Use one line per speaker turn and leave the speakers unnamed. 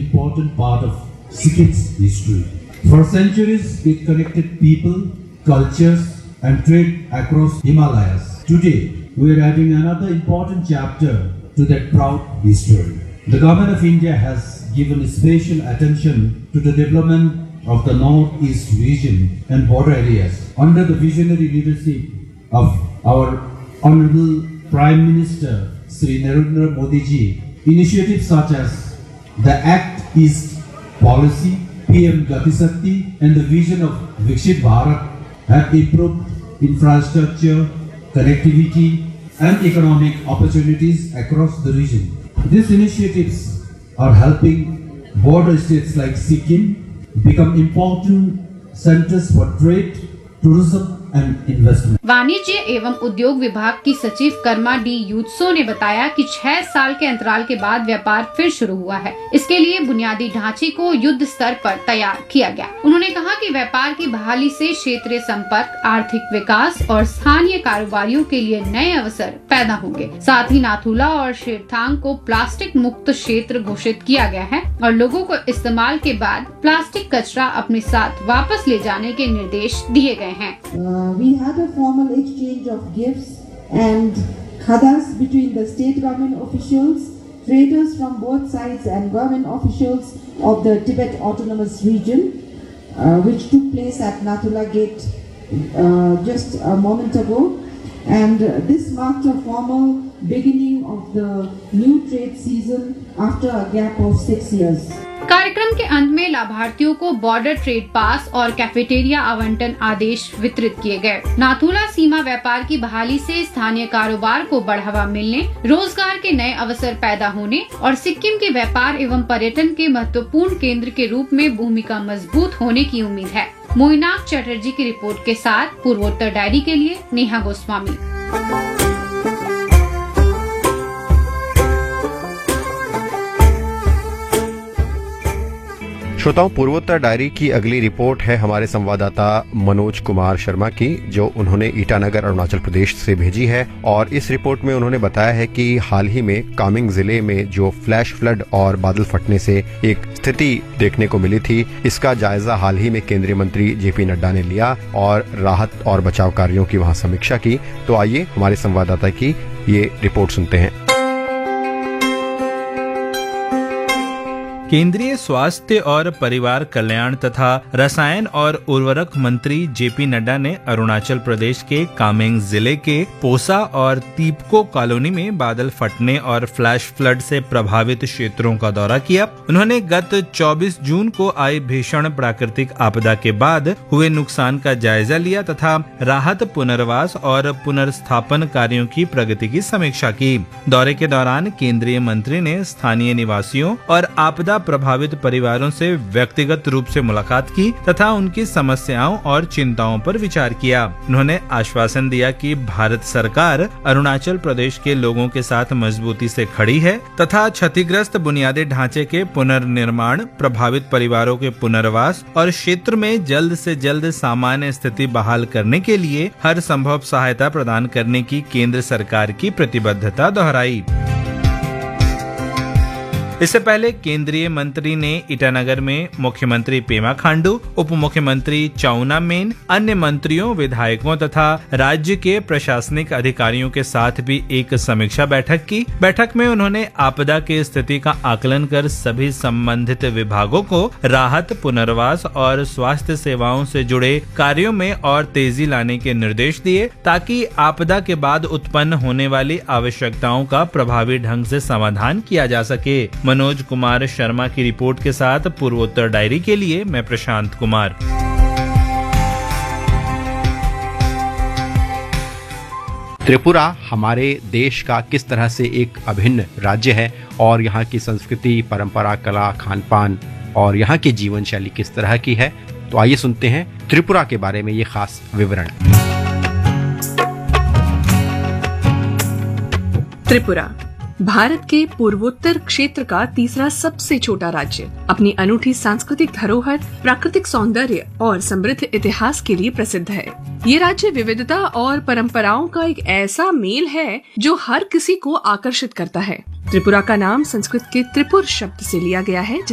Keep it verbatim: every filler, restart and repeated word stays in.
important part of Sikkim's history. For centuries, it connected people, cultures, and trade across Himalayas. Today, we are adding another important chapter to that proud history. The Government of India has given special attention to the development of the Northeast region and border areas under the visionary leadership of our Honorable Prime Minister Shri Narendra Modi ji. Initiatives such as the Act East policy, P M Gati Shakti, and the vision of Viksit Bharat have improved infrastructure, connectivity, and economic opportunities across the region. These initiatives are helping border states like Sikkim become important centers for trade, tourism, and investment.
वाणिज्य एवं उद्योग विभाग की सचिव Karma D यूत्सो ने बताया कि छह साल के अंतराल के बाद व्यापार फिर शुरू हुआ है। इसके लिए बुनियादी ढांचे को युद्ध स्तर पर तैयार किया गया। उन्होंने कहा कि व्यापार की बहाली से क्षेत्रीय संपर्क, आर्थिक विकास और स्थानीय कारोबारियों के लिए नए अवसर पैदा होंगे। साथ ही नाथुला और शेरथांग को प्लास्टिक मुक्त क्षेत्र घोषित किया गया है और लोगों को इस्तेमाल के बाद प्लास्टिक कचरा अपने साथ वापस ले जाने के निर्देश दिए गए हैं।
Uh, we had a formal exchange of gifts and khadas between the state government officials, traders from both sides, and government officials of the Tibet Autonomous Region, uh, which took place at Nathula Gate uh, just a moment ago. And uh, this marked a formal beginning of the new trade season after a gap of six years.
कार्यक्रम के अंत में लाभार्थियों को border trade पास और cafeteria आवंटन आदेश वितरित किए गए। नाथुला सीमा व्यापार की बहाली से स्थानीय कारोबार को बढ़ावा मिलने, रोजगार के नए अवसर पैदा होने और सिक्किम के व्यापार एवं पर्यटन के महत्वपूर्ण केंद्र के रूप में भूमिका मजबूत होने की उम्मीद है। मोइनाक चटर्जी की रिपोर्ट के साथ पूर्वोत्तर डायरी के लिए नेहा गोस्वामी।
श्रोताओं, पूर्वोत्तर डायरी की अगली रिपोर्ट है हमारे संवाददाता मनोज कुमार शर्मा की, जो उन्होंने ईटानगर अरुणाचल प्रदेश से भेजी है। और इस रिपोर्ट में उन्होंने बताया है कि हाल ही में कामेंग जिले में जो फ्लैश फ्लड और बादल फटने से एक स्थिति देखने को मिली थी, इसका जायजा हाल ही में केंद्रीय मंत्री जेपी नड्डा ने लिया और राहत और बचाव कार्यों की वहां समीक्षा की। तो आइए हमारे संवाददाता की ये रिपोर्ट सुनते हैं।
केंद्रीय स्वास्थ्य और परिवार कल्याण तथा रसायन और उर्वरक मंत्री जेपी नड्डा ने अरुणाचल प्रदेश के कामेंग जिले के पोसा और तीपको कॉलोनी में बादल फटने और फ्लैश फ्लड से प्रभावित क्षेत्रों का दौरा किया। उन्होंने गत चौबीस जून को आई भीषण प्राकृतिक आपदा के बाद हुए नुकसान का जायजा लिया तथा राहत, पुनर्वास और पुनर्स्थापन कार्यों की प्रगति की समीक्षा की। दौरे के दौरान केंद्रीय मंत्री ने स्थानीय निवासियों और आपदा प्रभावित परिवारों से व्यक्तिगत रूप से मुलाकात की तथा उनकी समस्याओं और चिंताओं पर विचार किया। उन्होंने आश्वासन दिया कि भारत सरकार अरुणाचल प्रदेश के लोगों के साथ मजबूती से खड़ी है तथा क्षतिग्रस्त बुनियादी ढांचे के पुनर्निर्माण, प्रभावित परिवारों के पुनर्वास और क्षेत्र में जल्द से जल्द सामान्य स्थिति बहाल करने के लिए हर संभव सहायता प्रदान करने की केंद्र सरकार की प्रतिबद्धता दोहराई। इससे पहले केंद्रीय मंत्री ने ईटानगर में मुख्यमंत्री पेमा खांडू, उप मुख्यमंत्री चाउना मेन, अन्य मंत्रियों, विधायकों तथा राज्य के प्रशासनिक अधिकारियों के साथ भी एक समीक्षा बैठक की। बैठक में उन्होंने आपदा की स्थिति का आकलन कर सभी संबंधित विभागों को राहत, पुनर्वास और स्वास्थ्य सेवाओं से जुड़े कार्यों में और तेजी लाने के निर्देश दिए ताकि आपदा के बाद उत्पन्न होने वाली आवश्यकताओं का प्रभावी ढंग से समाधान किया जा सके। मनोज कुमार शर्मा की रिपोर्ट के साथ पूर्वोत्तर डायरी के लिए मैं प्रशांत कुमार।
त्रिपुरा हमारे देश का किस तरह से एक अभिन्न राज्य है और यहाँ की संस्कृति, परंपरा, कला, खान पान और यहाँ की जीवन शैली किस तरह की है, तो आइए सुनते हैं त्रिपुरा के बारे में ये खास विवरण।
त्रिपुरा भारत के पूर्वोत्तर क्षेत्र का तीसरा सबसे छोटा राज्य अपनी अनूठी सांस्कृतिक धरोहर, प्राकृतिक सौंदर्य और समृद्ध इतिहास के लिए प्रसिद्ध है। ये राज्य विविधता और परंपराओं का एक ऐसा मेल है जो हर किसी को आकर्षित करता है। त्रिपुरा का नाम संस्कृत के त्रिपुर शब्द से लिया गया है,